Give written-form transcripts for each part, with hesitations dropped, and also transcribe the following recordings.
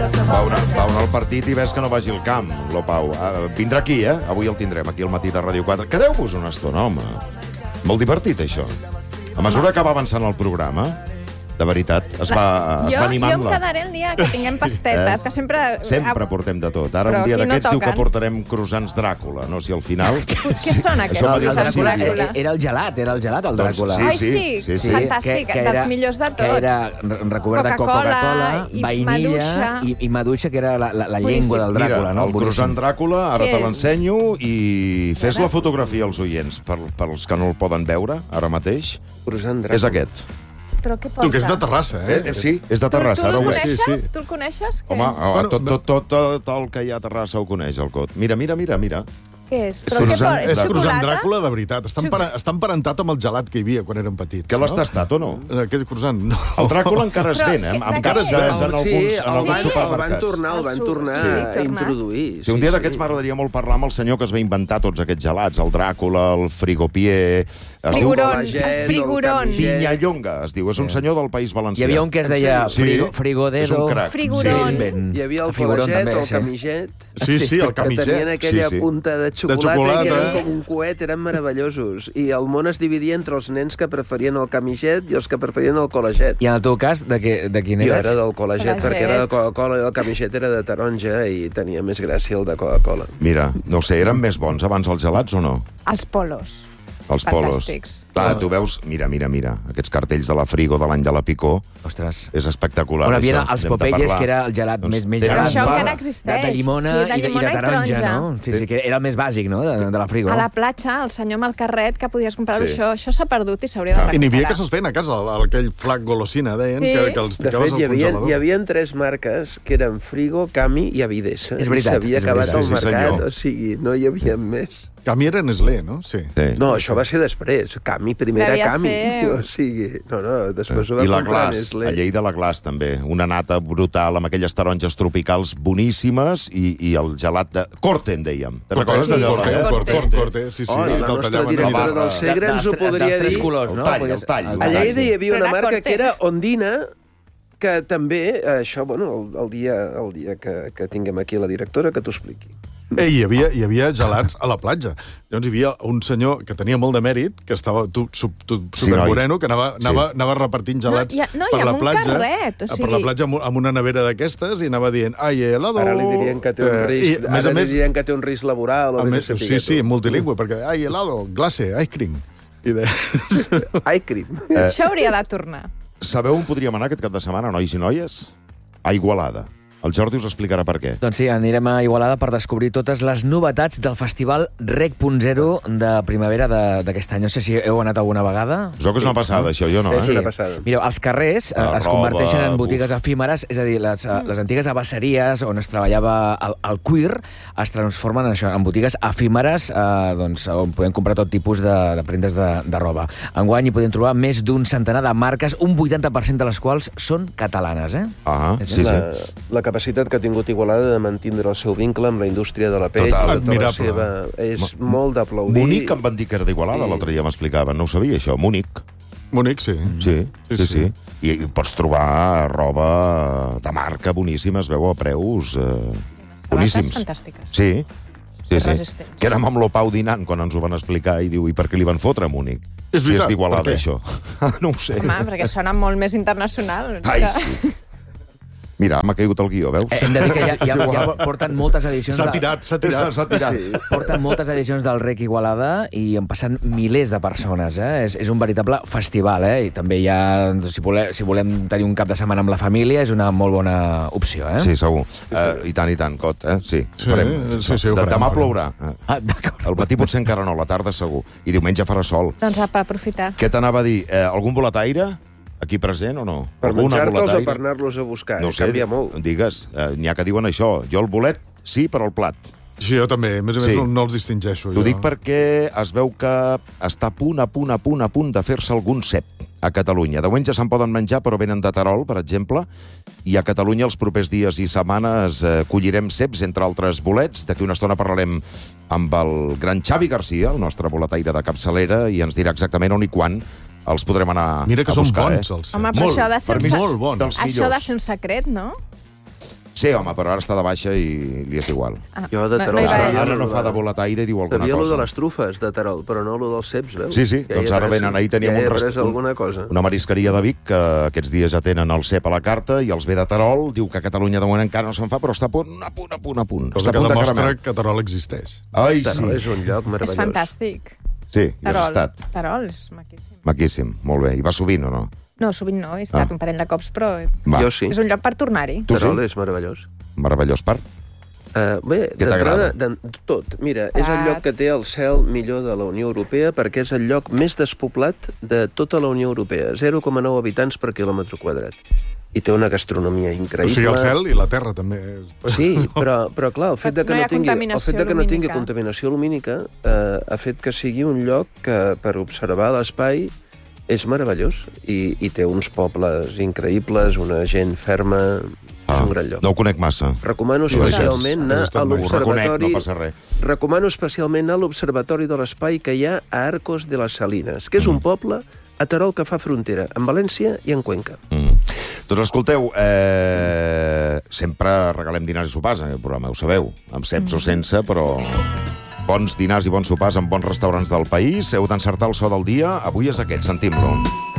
Va anar al partit i ves que no vagi al camp, lo Pau. Vindrà aquí, Avui el tindrem, aquí al matí de Ràdio 4. Quedeu-vos una estona, home. Molt divertit, això. A mesura que va avançant el programa, de veritat, es va animant-la. Jo em quedaré el dia que tinguem pastetes, que sempre... Sempre portem de tot. Ara un dia d'aquests diu que portarem croissants Dràcula, no? Si al final... Què són aquests croissants Dràcula? Era el gelat, el Dràcula. Ai, sí, fantàstic, dels millors de tots. Que era recobert de Coca-Cola, vainilla i maduixa, que era la llengua del Dràcula. Mira, el croissant Dràcula, ara te l'ensenyo i fes la fotografia als oients, pels que no el poden veure ara mateix. És aquest. Però què porta? Tu, que és de Terrassa, Sí, és de Terrassa. Tu el coneixes? Tu el coneixes? Home, tot el que hi ha a Terrassa ho coneix, el Cot. Mira. Què és? És croissant Dràcula, de veritat. Està emparentat amb el gelat que hi havia quan érem petits. Que l'has tastat o no? Aquest croissant, no. El Dràcula encara es ven, encara es ven en alguns supermercats. El van tornar a introduir. Un dia d'aquests m'agradaria molt parlar amb el senyor que es va inventar tots aquests gelats, el Dràcula, el Frigopier... Friguron. Vinyallonga, es diu. És un senyor del País Valencià. Hi havia un que es deia Frigodedo. Friguron. Hi havia el colaget, el camiget. Sí, el camiget. Que tenien aquella punta de xocolata, que eren com un coet, eren meravellosos. I el món es dividia entre els nens que preferien el camiget i els que preferien el colaget. I en el teu cas, de quin eres? Jo era del colaget, perquè era de Coca-Cola i el camiget era de taronja i tenia més gràcia el de Coca-Cola. Mira, no sé, eren més bons abans els gelats o no? Els polos. Els polos. Clar, tu veus... Mira, aquests cartells de la Frigo de l'any de la Picó. Ostres. És espectacular, això. Hi havia els Popeyes, que era el gelat més gelat. Però això encara existeix. De llimona i de taronja, no? Sí, que era el més bàsic, no?, de la Frigo. A la platja, el senyor amb el carret, que podies comprar-ho això s'ha perdut i s'hauria de recuperar. I n'hi havia que se'ls feien a casa, aquell flac golosina, deien, que els ficaves al congelador. Hi havia 3 marques, que eren Frigo, Cami i Avidesa. És veritat. S'havia acabat el mercat, o sigui, no hi havia més. Cami era Nestlé, no? Sí. No, això va ser després. Cami, primer era Cami. O sigui, després ho va comprar Nestlé. A Lleida la Glaç, també. Una nata brutal, amb aquelles taronges tropicals boníssimes i el gelat de Corte, en dèiem. Te recordes d'allò? Corte, sí. La nostra directora del Segre ens ho podria dir. El tall. A Lleida hi havia una marca que era Ondina, que també, això, el dia que tinguem aquí la directora, que t'ho expliqui. Hi havia gelats a la platja. Llavors hi havia un senyor que tenia molt de mèrit, que estava supermoreno, que anava repartint gelats per la platja. Per la platja amb una nevera d'aquestes i anava dient, ai, helado... Ara li dirien que té un risc, que té un risc laboral. Sí, multilingüe, perquè, ai, helado, glace, ice cream. Ice cream. Això hauria de tornar. Sabeu on podríem anar aquest cap de setmana, nois i noies? A Igualada. El Jordi us explicarà per què. Doncs sí, anirem a Igualada per descobrir totes les novetats del Festival Rec.0 de primavera d'aquest any. No sé si heu anat alguna vegada. Us veu que és una passada, això, jo no, És una passada. Mireu, els carrers es converteixen en botigues efímeres, és a dir, les antigues abasseries on es treballava el cuir es transformen en botigues efímeres on podem comprar tot tipus de prendes de roba. Enguany hi podem trobar més d'un centenar de marques, un 80% de les quals són catalanes, sí. La capacitat que ha tingut Igualada de mantindre el seu vincle amb la indústria de la pell. Admirable. És molt d'aplaudir. Múnich em van dir que era d'Igualada, l'altre dia m'explicaven. No ho sabia, això. Múnich, sí. Sí. I pots trobar roba de marca boníssima, es veu a preus boníssims. Fantàstiques. Sí. Resistents. Quedem amb lo Pau dinant quan ens ho van explicar i diu, i per què li van fotre a Múnich? És veritat, si és d'Igualada, per què? això. No ho sé. Home, perquè sona molt més internacional. Ai, sí. Mira, m'ha caigut el guió, veus? Hem de dir que ja porten moltes edicions... S'ha tirat. Sí. Porten moltes edicions del Rec Igualada i en passen milers de persones, És un veritable festival, I també hi ha... Si volem tenir un cap de setmana amb la família, és una molt bona opció, Sí, segur. I tant, Cot, Sí, ho farem. Demà plourà. D'acord. Al matí potser encara no, la tarda segur. I diumenge farà sol. Doncs apa, aprofitar. Què t'anava a dir? Algun boletaire? Aquí present o no? Per menjar-te'ls o per anar-los a buscar? No sé, canvia molt. Digues, n'hi ha que diuen això. Jo el bolet, sí, però el plat. Sí, jo també. A més no els distingeixo. T'ho dic perquè es veu que està a punt de fer-se algun cep a Catalunya. De diumenge se'n poden menjar, però venen de Terol, per exemple, i a Catalunya els propers dies i setmanes collirem ceps, entre altres bolets. D'aquí una estona parlarem amb el gran Xavi Garcia, el nostre boletaire de capçalera, i ens dirà exactament on i quan els podrem anar a buscar. Mira que són bons, els ceps. Home, però això ha de ser molt bons. Això ha de ser un secret, no? Sí, home, però ara està de baixa i li és igual. Jo de Terol... Ara no fa de boletaire i diu alguna cosa. Sabia lo de les trufes de Terol, però no lo dels ceps, veus? Sí, doncs ara venen, ahir teníem una marisqueria de Vic que aquests dies ja tenen el cep a la carta i els ve de Terol, diu que a Catalunya de moment encara no se'n fa, però està a punt. Cosa que demostra que Terol existeix. Ai, sí. Terol és un lloc meravellós. És fantàstic. Sí, hi has estat. Terol és maquíssim. Maquíssim, molt bé. I va sovint o no? No, sovint no, he estat un parell de cops, però jo sí. És un lloc per tornar-hi. Terol és meravellós. Meravellós per? Bé, d'entrada, tot. Mira, és el lloc que té el cel millor de la Unió Europea perquè és el lloc més despoblat de tota la Unió Europea. 0,9 habitants per quilòmetre quadrat. I té una gastronomia increïble. O sigui, el cel i la terra també. Sí, però clar, el fet de que no tingui contaminació lumínica ha fet que sigui un lloc que per observar l'espai és meravellós i té uns pobles increïbles, una gent ferma... És un gran lloc. No ho conec massa. Recomano especialment anar a l'observatori... No passa res. Recomano especialment anar a l'observatori de l'espai que hi ha a Arcos de les Salines, que és un poble a Terol que fa frontera amb València i amb Cuenca. Doncs escolteu, sempre regalem dinars i sopars en aquest programa, ho sabeu, amb ceps o sense, però bons dinars i bons sopars en bons restaurants del país. Heu d'encertar el so del dia. Avui és aquest, sentim-lo.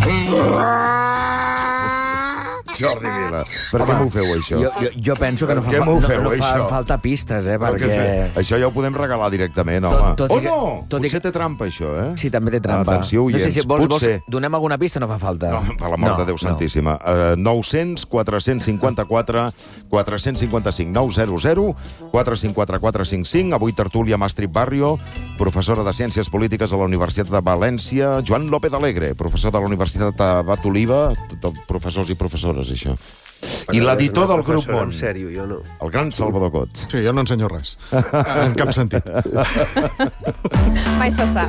Jordi Vila, per què m'ho feu, això? Jo penso que no fa falta pistes, perquè... Això ja ho podem regalar directament, home. Oh, no! Potser té trampa, això, eh? Sí, també té trampa. Atenció, oients, potser... Donem alguna pista o no fa falta? No, per l'amor de Déu Santíssima. 900 454 455 900 454 455. Avui tertúlia amb Astrid Barrio, professora de Ciències Polítiques a la Universitat de València. Joan López Alegre, professor de la Universitat de Abat Oliva. Professors i professores, això. I l'editor del Grup Món. En sèrio, jo no. El gran Salvador Cot. Sí, jo no ensenyo res. En cap sentit. Mai se sap.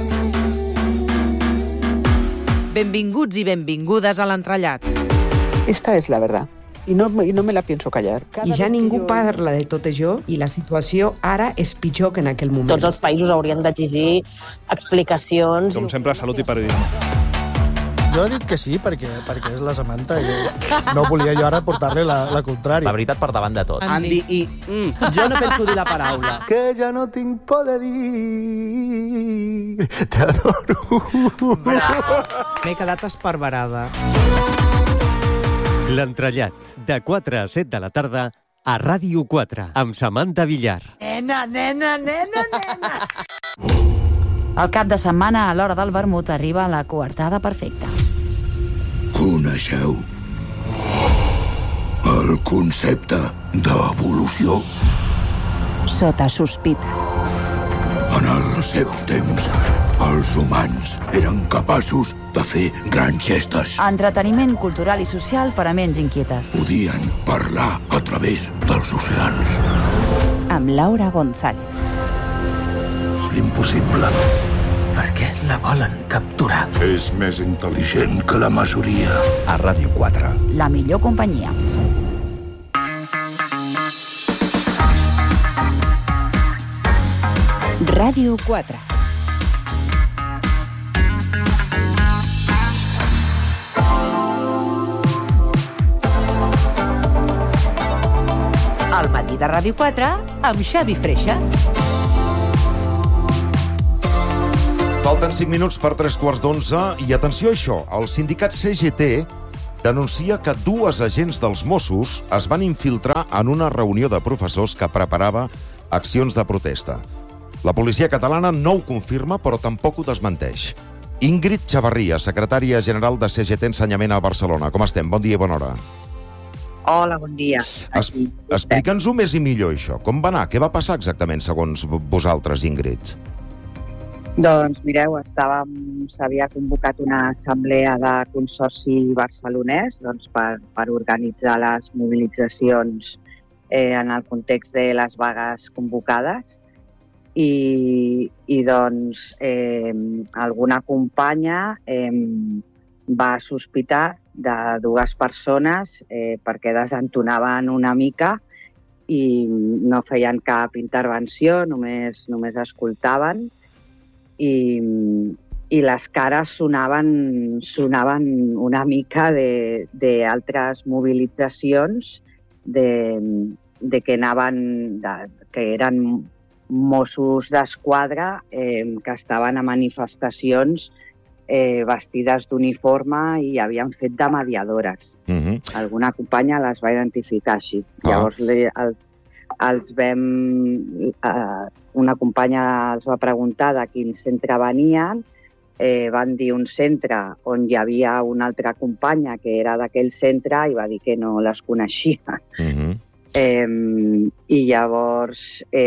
Benvinguts i benvingudes a l'entrellat. Esta es la verdad. I no me la pienso callar. I ja ningú parla de tot això i la situació ara és pitjor que en aquell moment. Tots els països haurien d'exigir explicacions. Com sempre, salut i periodisme. Jo he dit que sí, perquè és la Samantha i no volia jo ara portar-li la contrària. La veritat per davant de tot. Andy, jo no penso dir la paraula. Que ja no tinc por de dir, t'adoro. M'he quedat esparverada. L'entrellat, de 4 a 7 de la tarda, a Ràdio 4, amb Samantha Villar. Nena. El cap de setmana, a l'hora del vermut, arriba la coartada perfecta. Coneixeu el concepte d'evolució? Sota sospita. En el seu temps, els humans eren capaços de fer grans gestes. Entreteniment cultural i social per a ments inquietes. Podien parlar a través dels oceans. Amb Laura González. Impossible. Per què la volen capturar? És més intel·ligent que la majoria. A Ràdio 4. La millor companyia. Ràdio 4. Al matí de Ràdio 4 amb Xavi Freixas. Falten 5 minuts per 3:15 i atenció a això, el sindicat CGT denuncia que 2 agents dels Mossos es van infiltrar en una reunió de professors que preparava accions de protesta. La policia catalana no ho confirma, però tampoc ho desmenteix. Ingrid Xavarria, secretària general de CGT Ensenyament a Barcelona. Com estem? Bon dia i bona hora. Hola, bon dia. Explica'ns-ho més i millor, això. Com va anar? Què va passar exactament, segons vosaltres, Ingrid? Doncs mireu, s'havia convocat una assemblea de consorci barcelonès per organitzar les mobilitzacions en el context de les vagues convocades i doncs alguna companya va sospitar de 2 persones perquè desentonaven una mica i no feien cap intervenció, només escoltaven. I les cares sonaven una mica d'altres mobilitzacions que anaven, que eren Mossos d'Esquadra que estaven a manifestacions vestides d'uniforme i havien fet de mediadores. Alguna companya les va identificar així. Llavors una companya els va preguntar de quin centre venien, van dir un centre on hi havia una altra companya que era d'aquell centre i va dir que no les coneixia. I llavors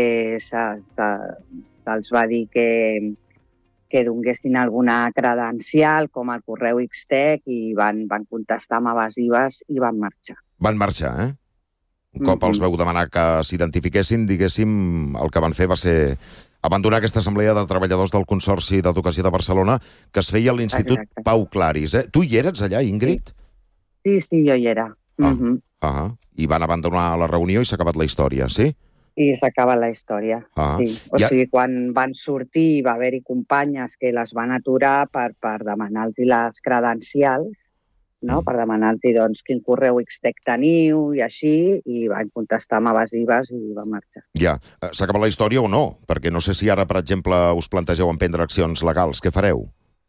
se'ls va dir que donguessin alguna credencial, com el correu Xtec, i van contestar amb evasives i van marxar. Van marxar, Un cop els veu demanar que s'identifiquessin, diguéssim, el que van fer va ser abandonar aquesta assemblea de treballadors del Consorci d'Educació de Barcelona que es feia a l'Institut Pau Claris. Tu hi eres allà, Ingrid? Sí, jo hi era. I van abandonar la reunió i s'ha acabat la història, sí? I s'ha acabat la història, sí. O sigui, quan van sortir va haver-hi companyes que les van aturar per demanar-los les credencials, per demanar-los doncs, quin correu Xtec teniu i així, i van contestar amb evasives i van marxar. Ja. S'ha acabat la història o no? Perquè no sé si ara, per exemple, us plantegeu emprendre accions legals. Què fareu?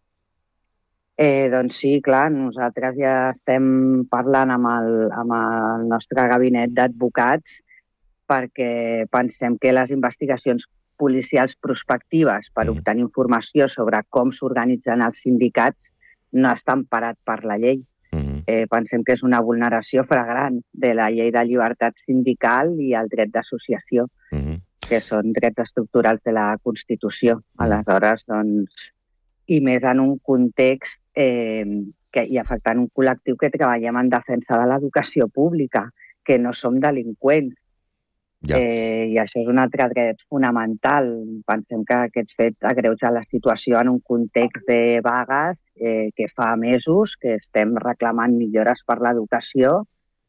Doncs sí, clar, nosaltres ja estem parlant amb el nostre gabinet d'advocats perquè pensem que les investigacions policials prospectives per obtenir informació sobre com s'organitzen els sindicats no estan parats per la llei. Pensem que és una vulneració flagrant de la llei de llibertat sindical i el dret d'associació, que són drets estructurals de la Constitució. Aleshores, doncs, i més en un context i afectant un col·lectiu que treballem en defensa de l'educació pública, que no som delinqüents. I això és un altre dret fonamental. Pensem que aquest fet agreuja la situació en un context de vagues que fa mesos que estem reclamant millores per l'educació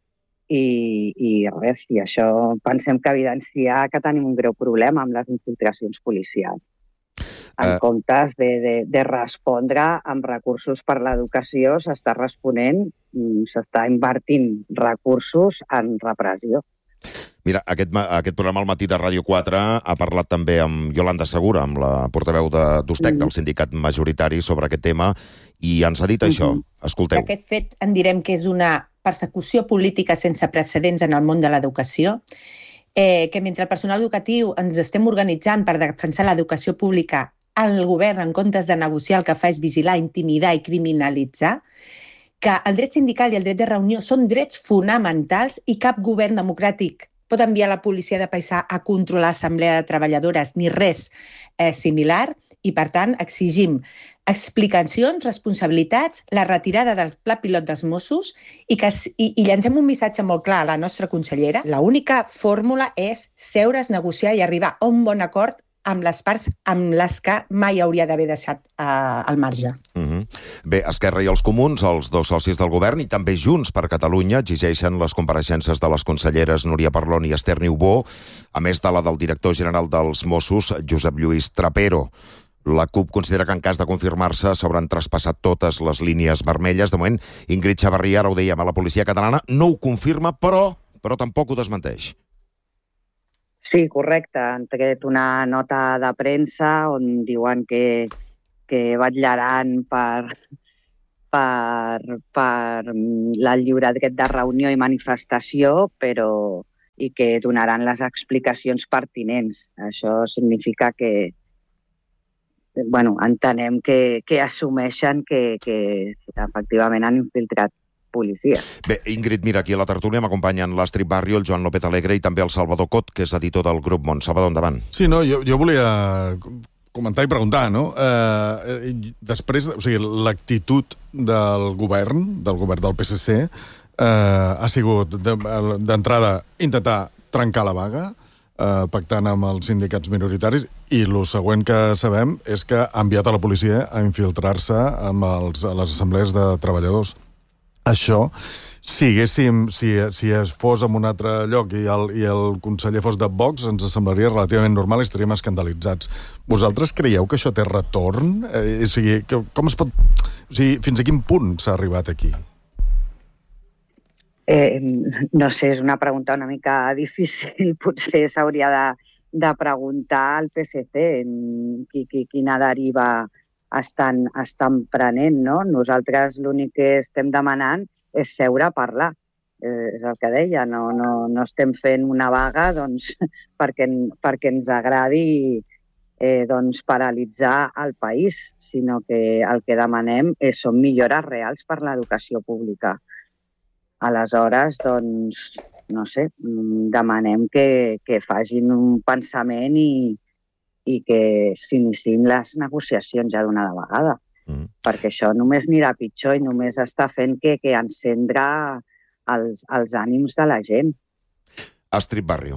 i res, i això pensem que evidencia que tenim un greu problema amb les infiltracions policials. En comptes de respondre amb recursos per l'educació, s'està responent, s'està invertint recursos en repressió. Mira, aquest programa al matí de Ràdio 4 ha parlat també amb Yolanda Segura, amb la portaveu d'USTEC, del sindicat majoritari, sobre aquest tema, i ens ha dit això. Escolteu. Aquest fet en direm que és una persecució política sense precedents en el món de l'educació, que mentre el personal educatiu ens estem organitzant per defensar l'educació pública, el govern, en comptes de negociar, el que fa és vigilar, intimidar i criminalitzar, que el dret sindical i el dret de reunió són drets fonamentals i cap govern democràtic pot enviar la policia de paisà a controlar l'assemblea de treballadores ni res similar, i per tant exigim explicacions, responsabilitats, la retirada del pla pilot dels Mossos i llancem un missatge molt clar a la nostra consellera. L'única fórmula és seure's, negociar i arribar a un bon acord amb les parts amb les que mai hauria d'haver deixat al marge. Bé, Esquerra i els Comuns, els dos socis del govern, i també Junts per Catalunya, exigeixen les compareixences de les conselleres Núria Parlon i Esther Niubó, a més de la del director general dels Mossos, Josep Lluís Trapero. La CUP considera que en cas de confirmar-se s'hauran traspassat totes les línies vermelles. De moment, Ingrid Chavarria, ara ho dèiem, a la policia catalana, no ho confirma, però tampoc ho desmenteix. Sí, correcte. Han tret una nota de premsa on diuen que vetllaran per el lliure dret de reunió i manifestació, i que donaran les explicacions pertinents. Això significa que entenem que assumeixen que efectivament han infiltrat policia. Bé, Ingrid, mira, aquí a la tertúlia m'acompanyen l'Astrid Barrio, el Joan López Alegre i també el Salvador Cot, que és editor del Grup Món. Salvador, endavant. Sí, no, jo volia comentar i preguntar, no? Després, o sigui, l'actitud del govern del PSC ha sigut, d'entrada, intentar trencar la vaga, pactant amb els sindicats minoritaris, i el següent que sabem és que ha enviat a la policia a infiltrar-se a les assemblees de treballadors. Això, si es fos en un altre lloc i el conseller fos de Vox, ens semblaria relativament normal i estaríem escandalitzats. Vosaltres creieu que això té retorn? O sigui, com es pot... O sigui, fins a quin punt s'ha arribat aquí? No sé, és una pregunta una mica difícil. Potser s'hauria de preguntar al PSC quina deriva estan prenent, no? Nosaltres l'únic que estem demanant és seure a parlar. És el que deia, no estem fent una vaga perquè ens agradi paralitzar el país, sinó que el que demanem són millores reals per l'educació pública. Aleshores, no sé, demanem que facin un pensament i que s'iniciïn les negociacions ja d'una vegada. Perquè això només anirà pitjor i només està fent que encendre els ànims de la gent. Astrid Barrio.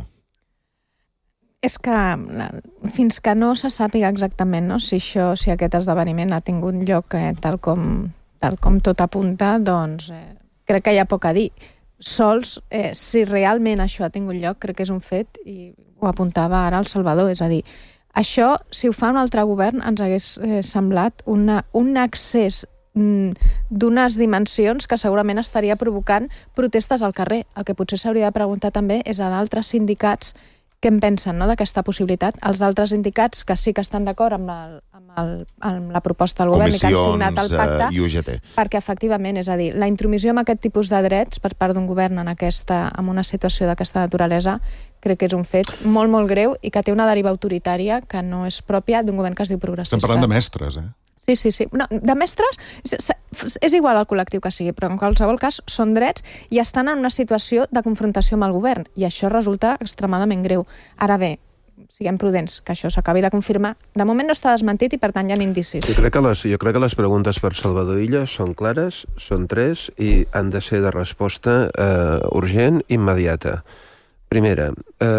És que fins que no se sàpiga exactament si aquest esdeveniment ha tingut lloc tal com tot apunta, doncs crec que hi ha poc a dir. Sols, si realment això ha tingut lloc, crec que és un fet, i ho apuntava ara el Salvador, és a dir, això, si ho fa un altre govern, ens hagués semblat un accés d'unes dimensions que segurament estaria provocant protestes al carrer. El que potser s'hauria de preguntar també és a d'altres sindicats què en pensen d'aquesta possibilitat. Els altres sindicats que sí que estan d'acord amb la proposta del govern i que han signat el pacte, perquè efectivament, és a dir, la intromissió en aquest tipus de drets per part d'un govern en una situació d'aquesta naturalesa crec que és un fet molt, molt greu i que té una deriva autoritària que no és pròpia d'un govern que es diu progressista. Estem parlant de mestres, Sí. No, de mestres és igual el col·lectiu que sigui, però en qualsevol cas són drets i estan en una situació de confrontació amb el govern i això resulta extremadament greu. Ara bé, siguem prudents, que això s'acabi de confirmar. De moment no està desmentit i per tant hi ha indicis. Jo crec que les preguntes per Salvador Illa són clares, són 3 i han de ser de resposta urgent i immediata. Primera,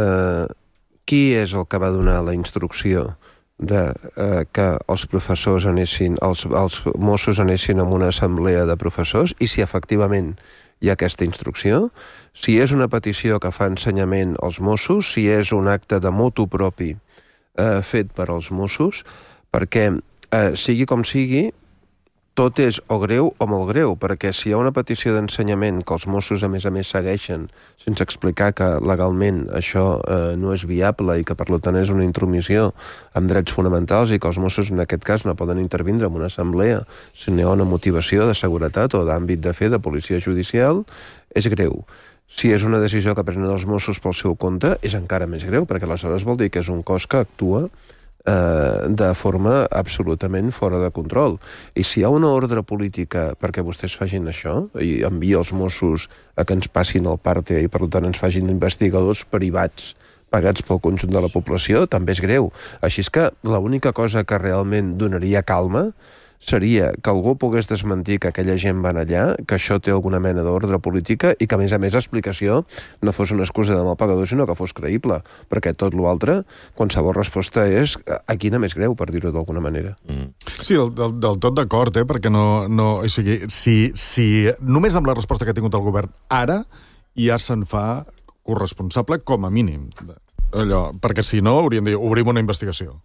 qui és el que va donar la instrucció que els professors anessin, els Mossos anessin a una assemblea de professors i si efectivament hi ha aquesta instrucció, si és una petició que fa ensenyament als Mossos, si és un acte de motu propi fet per als Mossos, perquè sigui com sigui, tot és o greu o molt greu, perquè si hi ha una petició d'ensenyament que els Mossos a més segueixen sense explicar que legalment això no és viable i que per tant és una intromissió amb drets fonamentals i que els Mossos en aquest cas no poden intervindre en una assemblea si no hi ha una motivació de seguretat o d'àmbit de fer de policia judicial, és greu. Si és una decisió que prenen els Mossos pel seu compte, és encara més greu, perquè aleshores vol dir que és un cos que actua de forma absolutament fora de control. I si hi ha una ordre política perquè vostès facin això i envia els Mossos a que ens passin el parte i per tant ens facin investigadors privats pagats pel conjunt de la població, també és greu. Així és que l'única cosa que realment donaria calma seria que algú pogués desmentir que aquella gent van allà, que això té alguna mena d'ordre política i que, a més, l'explicació no fos una excusa de mal pagador, sinó que fos creïble, perquè tot l'altre, qualsevol resposta és a quina més greu, per dir-ho d'alguna manera. Sí, del tot d'acord, perquè no... O sigui, si només amb la resposta que ha tingut el govern ara ja se'n fa corresponsable com a mínim. Perquè si no, hauríem de dir, obrim una investigació.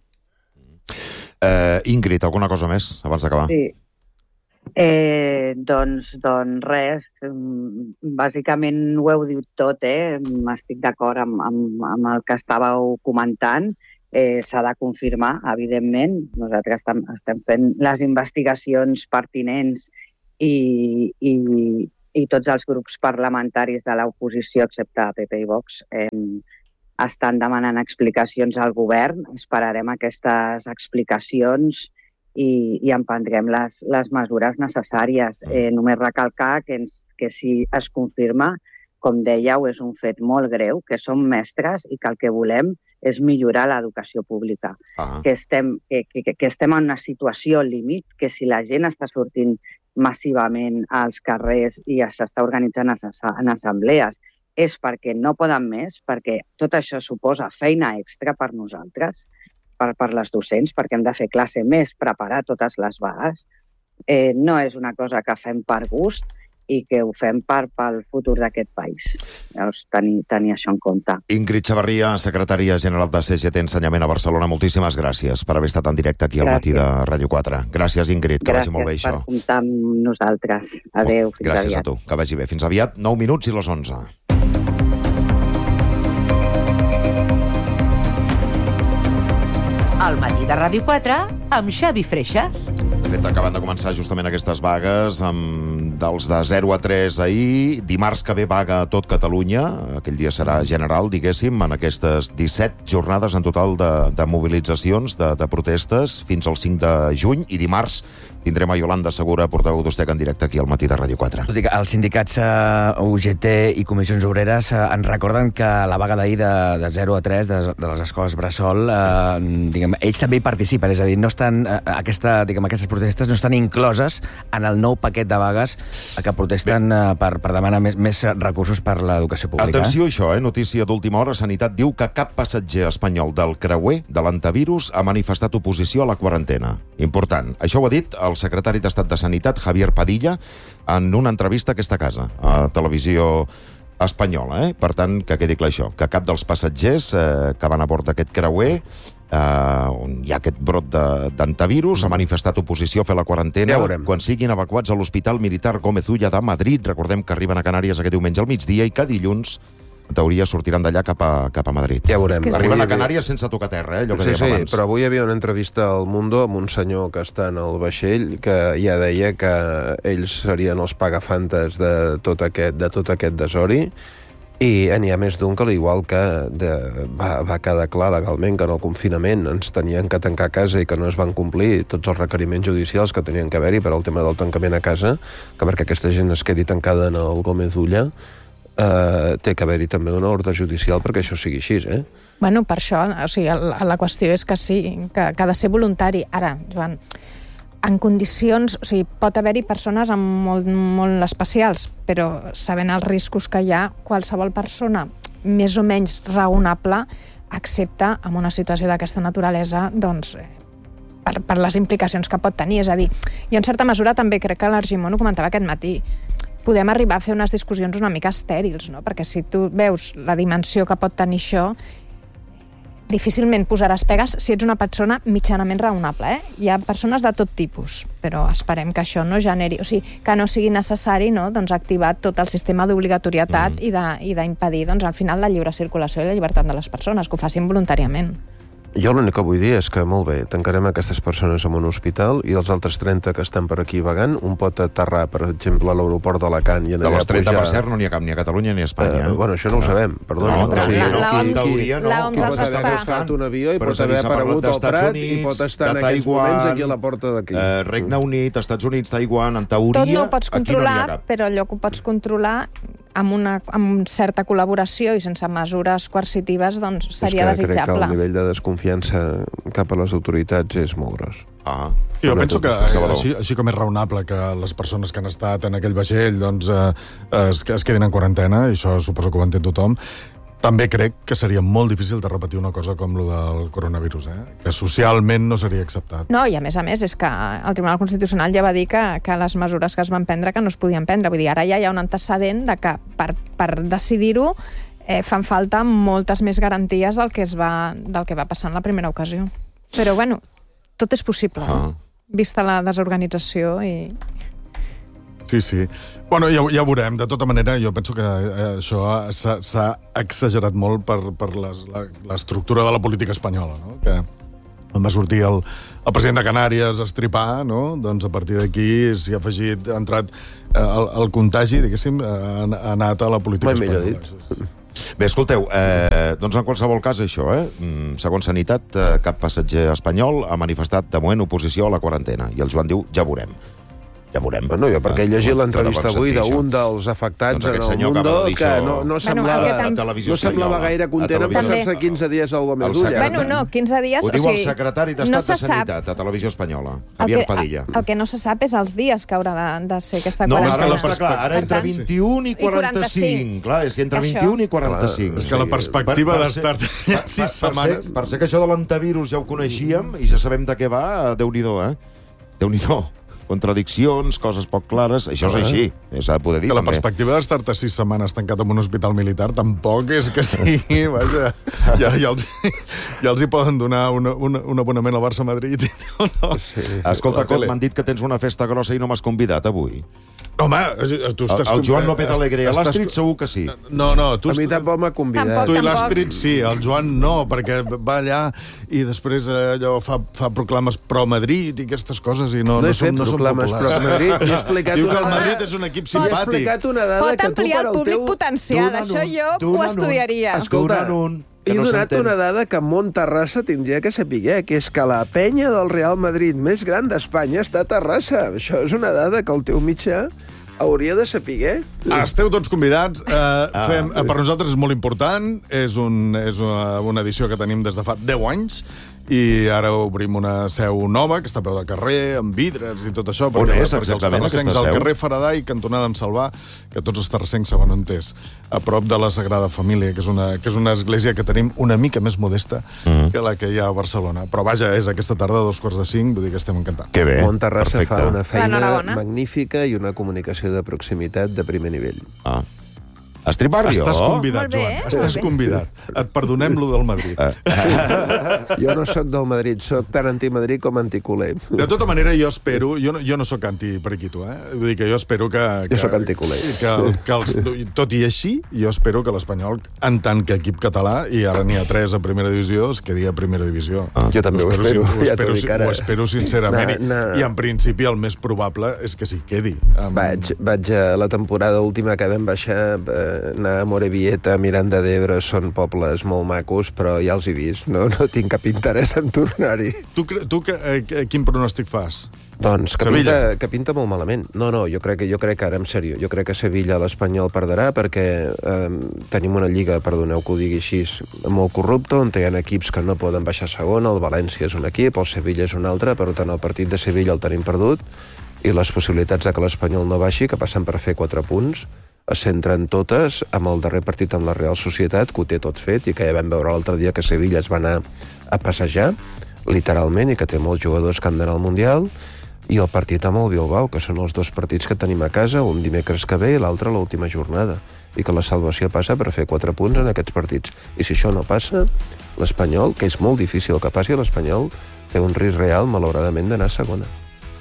Ingrid, alguna cosa més abans d'acabar? Sí. Doncs res, bàsicament ho heu dit tot, estic d'acord amb el que estàveu comentant, s'ha de confirmar, evidentment, nosaltres estem fent les investigacions pertinents i tots els grups parlamentaris de l'oposició, excepte PP i Vox, estan demanant explicacions al govern, esperarem aquestes explicacions i emprendrem les mesures necessàries. Només recalcar que si es confirma, com dèieu, és un fet molt greu, que som mestres i que el que volem és millorar l'educació pública. Que estem en una situació límit, que si la gent està sortint massivament als carrers i s'està organitzant en assemblees, és perquè no poden més, perquè tot això suposa feina extra per nosaltres, per les docents, perquè hem de fer classe més, preparar totes les vagues. No és una cosa que fem per gust i que ho fem pel futur d'aquest país. Llavors, tenir això en compte. Ingrid Xavarria, secretària general de CGT Ensenyament a Barcelona, moltíssimes gràcies per haver estat en directe aquí al matí de Ràdio 4. Gràcies, Ingrid, que vagi molt bé això. Gràcies per comptar amb nosaltres. Adéu, fins gràcies aviat. a tu, que vagi bé. Fins aviat, 9 minuts i les 11. Al matí de Ràdio 4 amb Xavi Freixas. De fet, acaben de començar justament aquestes vagues dels de 0 a 3 ahir. Dimarts que ve vaga a tot Catalunya. Aquell dia serà general, diguéssim, en aquestes 17 jornades en total de mobilitzacions, de protestes, fins al 5 de juny. I dimarts tindrem a Yolanda Segura, portaveu d'Ustec, en directe aquí al matí de Ràdio 4. Tot i que els sindicats UGT i Comissions Obreres ens recorden que la vaga d'ahir de 0 a 3 de les escoles Bressol, ells també hi participen, és a dir, no estan, aquestes protestes no estan incloses en el nou paquet de vagues que protesten per demanar més recursos per l'educació pública. Atenció a això, notícia d'última hora. Sanitat diu que cap passatger espanyol del creuer de l'antivirus ha manifestat oposició a la quarantena. Important. Això ho ha dit el secretari d'Estat de Sanitat, Javier Padilla, en una entrevista a aquesta casa, a Televisió Espanyola. Per tant, que quedi clar això, que cap dels passatgers que van a bord d'aquest creuer on hi ha aquest brot d'antivirus ha manifestat oposició a fer la quarantena quan siguin evacuats a l'Hospital Militar Gómez Ulla de Madrid. Recordem que arriben a Canàries aquest diumenge al migdia i que dilluns, en teoria, sortiran d'allà cap a Madrid. Ja veurem. Arriben a Canàries sense tocar terra, allò que dèiem abans. Però avui hi havia una entrevista al Mundo amb un senyor que està en el vaixell que ja deia que ells serien els pagafantes de tot aquest desori. I n'hi ha més d'un que, igual que va quedar clar legalment que en el confinament ens tenien que tancar a casa i que no es van complir tots els requeriments judicials que tenien que haver-hi per al tema del tancament a casa, que perquè aquesta gent es quedi tancada en el Gómez Ulla, té que haver-hi també una ordre judicial perquè això sigui així, Bueno, per això, la qüestió és que sí, que ha de ser voluntari. Ara, Joan, en condicions, pot haver-hi persones molt especials, però sabent els riscos que hi ha, qualsevol persona més o menys raonable accepta en una situació d'aquesta naturalesa, doncs, per les implicacions que pot tenir. És a dir, jo en certa mesura també crec que l'Argimon ho comentava aquest matí, podem arribar a fer unes discussions una mica estèrils, no? Perquè si tu veus la dimensió que pot tenir això, difícilment posaràs pegues si ets una persona mitjanament raonable. Hi ha persones de tot tipus, però esperem que això no generi, que no sigui necessari, no, doncs, activar tot el sistema d'obligatorietat i d'impedir, doncs, al final, la lliure circulació i la llibertat de les persones, que ho facin voluntàriament. Jo l'únic que vull dir és que, molt bé, tancarem aquestes persones en un hospital i els altres 30 que estan per aquí vagant, un pot aterrar, per exemple, a l'aeroport d'Alacant i anar a pujar... De les 30, per cert, no n'hi ha cap ni a Catalunya ni a Espanya. Bueno, això no ho sabem, perdona. L'OMS pot haver buscat un avió i pot haver aparegut al Prat i pot estar en aquests moments aquí a la porta d'aquí. Regne Unit, Estats Units, Taiwan, en teoria... Tot no ho pots controlar, però allò que ho pots controlar amb certa col·laboració i sense mesures coercitives, doncs seria desitjable. Crec que el nivell de desconfiança cap a les autoritats és molt gros. Jo penso que, així com és raonable que les persones que han estat en aquell vaixell doncs, es quedin en quarantena, i això suposo que ho entén tothom, també crec que seria molt difícil de repetir una cosa com el del coronavirus, que socialment no seria acceptat. No, i a més, és que el Tribunal Constitucional ja va dir que les mesures que es van prendre que no es podien prendre. Vull dir, ara ja hi ha un antecedent de que per decidir-ho fan falta moltes més garanties del que va passar en la primera ocasió. Però, bueno, tot és possible, vista la desorganització i... Sí. Bueno, ja ho veurem. De tota manera, jo penso que això s'ha exagerat molt per l'estructura de la política espanyola, no? Que on va sortir el president de Canàries a estripar, no? Doncs a partir d'aquí s'hi ha afegit, ha entrat el contagi, diguéssim, ha anat a la política espanyola. Bé, escolteu, doncs en qualsevol cas això, segons Sanitat, cap passatger espanyol ha manifestat de moment oposició a la quarantena. I el Joan diu, ja veurem. Ja veurem. Bueno, jo perquè he llegit l'entrevista avui d'un dels afectats en el Mundo que no semblava gaire content en passar-se 15 dies al Gómez Ulla. Bueno, no, 15 dies... Ho diu el secretari d'Estat de Sanitat a Televisió Espanyola, Javier Padilla. El que no se sap és els dies que haurà de ser aquesta quarantena. No, clar, ara entre 21 i 45. Clar, és que entre 21 i 45. És que la perspectiva d'estar 6 setmanes... Per ser que això de l'antivirus ja ho coneixíem i ja sabem de què va, Déu-n'hi-do, Déu-n'hi-do. contradiccions, coses poc clares. Això és així, s'ha de poder dir. Que la perspectiva d'estar-te 6 setmanes tancat en un hospital militar tampoc és que sigui... Vaja, ja els hi poden donar un abonament al Barça-Madrid. Escolta, Cot, m'han dit que tens una festa grossa i no m'has convidat avui. Home, tu estàs... El Joan López Alegre, l'Astrid segur que sí. No, tu... A mi tampoc m'ha convidat. Tu i l'Astrid sí, el Joan no, perquè va allà i després allò fa proclames pro-Madrid i aquestes coses i no són populars. Diu que el Madrid és un equip simpàtic. Pot ampliar el públic potencial, això jo ho estudiaria. Escolta, he donat una dada que Mont Terrassa tindria que saber, que és que la penya del Real Madrid més gran d'Espanya està a Terrassa. Això és una dada que el teu mitjà hauria de saber. Esteu tots convidats. Per nosaltres és molt important. És una edició que tenim des de fa 10 anys i ara obrim una seu nova que està a peu de carrer, amb vidres i tot això. On és exactament aquesta seu? Al carrer Faraday, cantonada amb Salvà, que tots els terrassencs saben on és. A prop de la Sagrada Família, que és una església que tenim una mica més modesta que la que hi ha a Barcelona. Però vaja, és aquesta tarda a 2:45, vull dir que estem encantats. Que bé, Mont Terrassa perfecte. fa una feina magnífica i una comunicació de proximitat de primer nivell. Astrid Barrio. Estàs convidat, Joan. Estàs convidat. Et perdonem lo del Madrid. Jo no sóc del Madrid, sóc tan anti-Madrid com anticuler. De tota manera, jo espero... Jo no sóc anti-periquito, Vull dir que jo espero que... Jo sóc anticuler. Tot i així, jo espero que l'Espanyol, en tant que equip català, i ara n'hi ha 3 a primera divisió, es quedi a primera divisió. Jo també ho espero. Ho espero sincerament. I en principi el més probable és que s'hi quedi. Vaig a la temporada última que vam baixar... anar a Morevieta, Miranda d'Ebre, són pobles molt macos, però ja els he vist. No tinc cap interès en tornar-hi. Tu quin pronòstic fas? Doncs que pinta molt malament. No, jo crec que ara, en sèrio, jo crec que Sevilla l'Espanyol perdrà perquè tenim una lliga, perdoneu que ho digui així, molt corrupta, on hi ha equips que no poden baixar segona, el València és un equip, el Sevilla és un altre, per tant el partit de Sevilla el tenim perdut, i les possibilitats de que l'Espanyol no baixi, que passen per fer 4 punts, es centren totes amb el darrer partit amb la Real Societat, que ho té tot fet, i que ja vam veure l'altre dia que Sevilla es va anar a passejar, literalment, i que té molts jugadors que han d'anar al Mundial, i el partit amb el Bilbao, que són els 2 partits que tenim a casa, un dimecres que ve i l'altre l'última jornada, i que la salvació passa per fer 4 punts en aquests partits. I si això no passa, l'Espanyol, que és molt difícil que passi, l'Espanyol té un risc real, malauradament, d'anar a segona.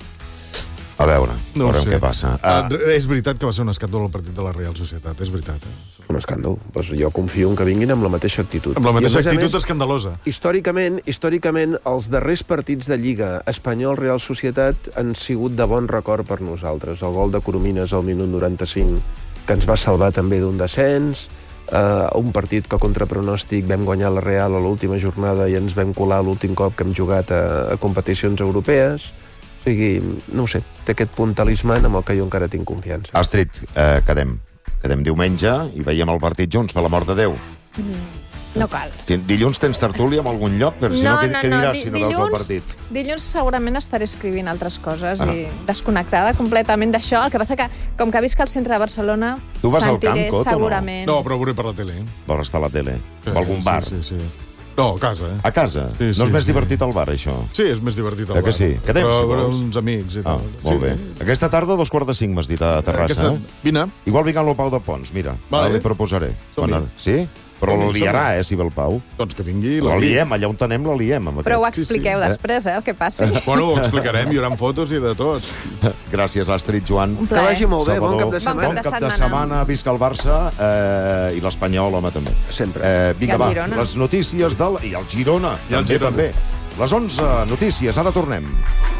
A veure, veurem què passa. És veritat que va ser un escàndol el partit de la Real Societat, és veritat. Un escàndol. Pues jo confio en que vinguin amb la mateixa actitud. Amb la mateixa actitud escandalosa. Històricament, els darrers partits de Lliga Espanyol-Real Societat han sigut de bon record per nosaltres. El gol de Coromines al minut 95, que ens va salvar també d'un descens, un partit que contra pronòstic vam guanyar la Real a l'última jornada i ens vam colar l'últim cop que hem jugat a competicions europees. O sigui, no ho sé, té aquest punt talisman amb el que jo encara tinc confiança. Astrid, quedem diumenge i veiem el partit junts, per l'amor de Déu. No cal. Dilluns tens tertúlia en algun lloc? Però si no, què diràs si no veus el partit? Dilluns segurament estaré escrivint altres coses i desconnectada completament d'això. El que passa que, com que visc al centre de Barcelona, sentiré segurament... No, però veuré per la tele. Veuràs per la tele? O algun bar? Sí. No, a casa. A casa? Sí, no és més divertit al bar, això? Sí, és més divertit al bar. Que sí? Quedem, si vols. Uns amics i tal. Molt bé. Aquesta tarda, 2:45, m'has dit, a Terrassa. Vine. Igual vinc a l'Opau de Pons, mira. Ara li proposaré. Sí? Però la liarà, si ve el Pau. Doncs que vingui. La liem, allà on tenem la liem. Però ho expliqueu després, el que passi. Bueno, ho explicarem, hi haurà fotos i de tot. Gràcies, Astrid, Joan. Que vagi molt bé, bon cap de setmana. Bon cap de setmana, visca el Barça i l'Espanyol, home, també. Sempre. Vinga, va, les notícies del... I el Girona, també. Les 11 notícies, ara tornem.